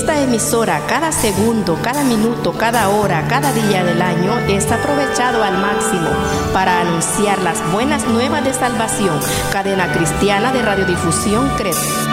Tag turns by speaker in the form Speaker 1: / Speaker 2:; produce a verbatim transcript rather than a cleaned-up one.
Speaker 1: Esta emisora, cada segundo, cada minuto, cada hora, cada día del año es aprovechado al máximo para anunciar las buenas nuevas de salvación. Cadena Cristiana de Radiodifusión C R E P.